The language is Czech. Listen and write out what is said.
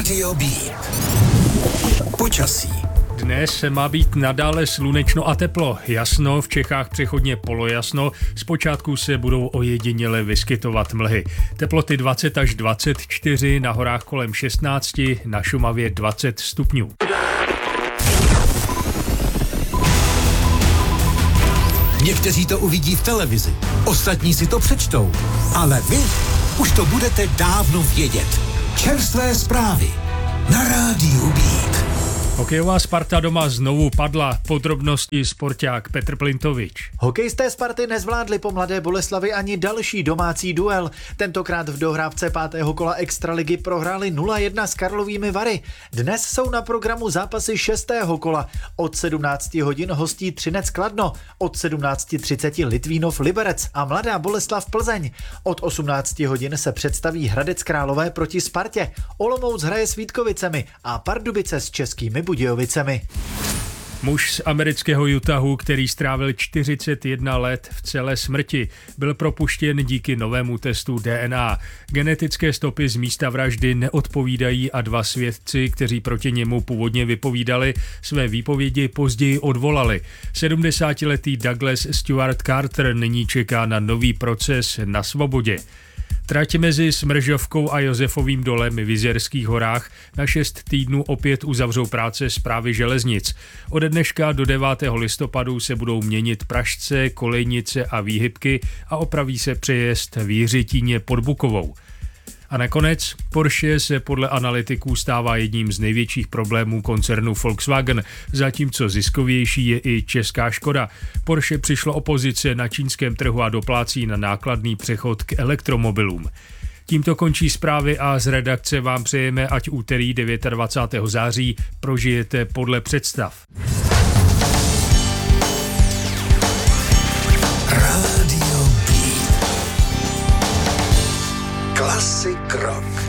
Radio B. Počasí. Dnes má být nadále slunečno a teplo. Jasno, v Čechách přechodně polojasno. Zpočátku se budou ojediněle vyskytovat mlhy. Teploty 20 až 24, na horách kolem 16, na Šumavě 20 stupňů. Někteří to uvidí v televizi, ostatní si to přečtou. Ale vy už to budete dávno vědět. Čerstvé zprávy na Rádiu Beat. Hokejová Sparta doma znovu padla. Podrobnosti sporťák Petr Plintovič. Hokejisté Sparty nezvládli po Mladé Boleslavi ani další domácí duel. Tentokrát v dohrávce 5. kola extraligy prohráli 0-1 s Karlovými Vary. Dnes jsou na programu zápasy 6. kola. Od 17 hodin hostí Třinec Kladno, od 17:30 Litvínov Liberec a Mladá Boleslav Plzeň. Od 18 hodin se představí Hradec Králové proti Spartě. Olomouc hraje s Vítkovicemi a Pardubice s Českými Budějovicemi. Muž z amerického Utahu, který strávil 41 let v celé smrti, byl propuštěn díky novému testu DNA. Genetické stopy z místa vraždy neodpovídají a 2 svědci, kteří proti němu původně vypovídali, své výpovědi později odvolali. 70-letý Douglas Stewart Carter nyní čeká na nový proces na svobodě. Trať mezi Smržovkou a Josefovým dolem v Jizerských horách na 6 týdnů opět uzavřou práce Správy železnic. Ode dneška do 9. listopadu se budou měnit pražce, kolejnice a výhybky a opraví se přejezd v Jiřetíně pod Bukovou. A nakonec Porsche se podle analytiků stává jedním z největších problémů koncernu Volkswagen, zatímco ziskovější je i česká Škoda. Porsche přišlo o pozice na čínském trhu a doplácí na nákladný přechod k elektromobilům. Tímto končí zprávy a z redakce vám přejeme, ať úterý 29. září prožijete podle představ. Radio B. Klasik rock.